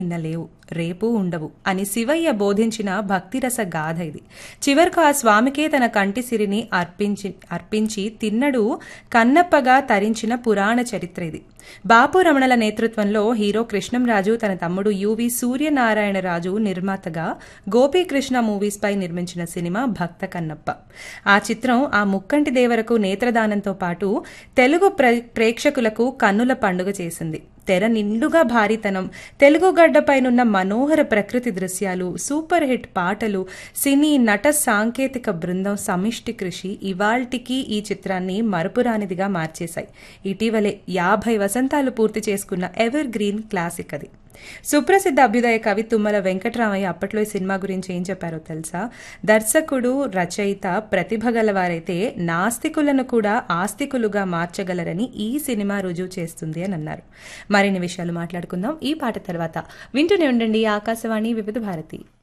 నిన్నలేవు రేపు ఉండవు అని శివయ్య బోధించిన భక్తిరస గాథ ఇది. చివరకు ఆ స్వామికే తన కంటి సిరిని అర్పించి తిన్నడు కన్నప్పగా తరించిన పురాణ చరిత్ర ఇది. బాపు రమణల నేతృత్వంలో హీరో కృష్ణంరాజు తన తమ్ముడు యువి సూర్యనారాయణరాజు నిర్మాతగా గోపీకృష్ణ మూవీస్ పై నిర్మించిన సినిమా భక్త కన్నప్ప. ఆ చిత్రం ఆ ముక్కంటి దేవరకు నేత్రదానంతో పాటు తెలుగు ప్రేక్షకులకు కన్నుల పండుగ చేసింది. తెర నిండుగా భారీతనం, తెలుగు గడ్డపైనున్న మనోహర ప్రకృతి దృశ్యాలు, సూపర్ హిట్ పాటలు, సినీ నట సాంకేతిక బృందం సమిష్టి కృషి ఇవాల్టికి ఈ చిత్రాన్ని మరపురానిదిగా మార్చేశాయి. ఇటీవలే 50 వసంతాలు పూర్తి చేసుకున్న ఎవర్ గ్రీన్ క్లాసిక్ అది. సుప్రసిద్ధ అభ్యుదయ కవి తుమ్మల వెంకటరామయ్య అప్పట్లో ఈ సినిమా గురించి ఏం చెప్పారో తెలుసా? దర్శకుడు, రచయిత ప్రతిభ గలవారైతే నాస్తికులను కూడా ఆస్తికులుగా మార్చగలరని ఈ సినిమా రుజువు చేస్తుంది అని అన్నారు. మరిన్ని విషయాలు మాట్లాడుకుందాం ఈ పాట తర్వాత. వింటూనే ఉండండి ఆకాశవాణి వివిధ భారతి.